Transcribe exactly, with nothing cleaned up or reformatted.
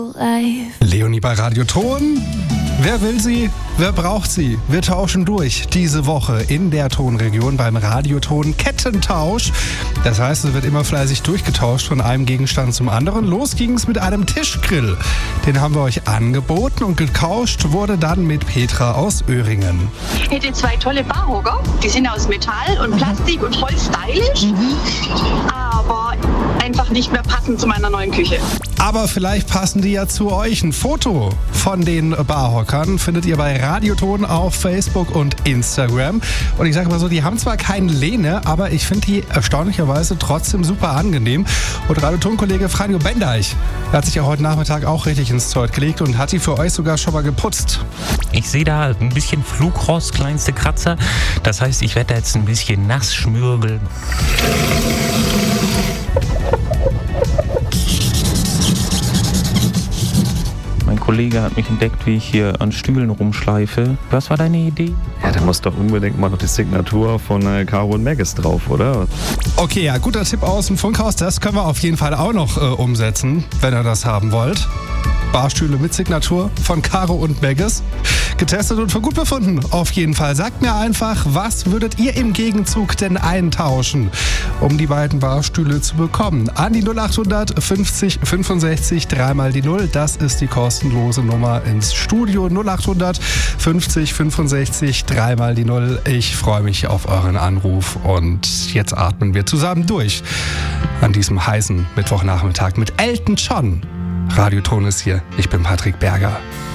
Leonie bei Radio Ton. Wer will sie? Wer braucht sie? Wir tauschen durch diese Woche in der Tonregion beim Radioton Kettentausch. Das heißt, es wird immer fleißig durchgetauscht von einem Gegenstand zum anderen. Los ging es mit einem Tischgrill. Den haben wir euch angeboten und getauscht wurde dann mit Petra aus Öhringen. Ich hätte zwei tolle Barhocker. Die sind aus Metall und Plastik und voll stylisch. Mhm. Aber einfach nicht mehr passend zu meiner neuen Küche. Aber vielleicht passen die ja zu euch. Ein Foto von den Barhockern findet ihr bei Radioton auf Facebook und Instagram. Und ich sage mal so, die haben zwar keine Lehne, aber ich finde die erstaunlicherweise trotzdem super angenehm. Und Radioton-Kollege Franjo Bendeich hat sich ja heute Nachmittag auch richtig ins Zeug gelegt und hat die für euch sogar schon mal geputzt. Ich sehe da ein bisschen Flugrost, kleinste Kratzer. Das heißt, ich werde da jetzt ein bisschen nass schmürgeln. Mein Kollege hat mich entdeckt, wie ich hier an Stühlen rumschleife. Was war deine Idee? Ja, da muss doch unbedingt mal noch die Signatur von äh, Caro und Maggis drauf, oder? Okay, ja, guter Tipp aus dem Funkhaus. Das können wir auf jeden Fall auch noch äh, umsetzen, wenn ihr das haben wollt. Barstühle mit Signatur von Caro und Maggis. Getestet und für gut befunden. Auf jeden Fall. Sagt mir einfach, was würdet ihr im Gegenzug denn eintauschen, um die beiden Barstühle zu bekommen? An die null acht hundert fünfzig fünfundsechzig dreimal die null. Das ist die kostenlose Nummer ins Studio. null acht hundert fünfzig fünfundsechzig dreimal die null. Ich freue mich auf euren Anruf und jetzt atmen wir zusammen durch an diesem heißen Mittwochnachmittag mit Elton John. Radioton ist hier. Ich bin Patrick Berger.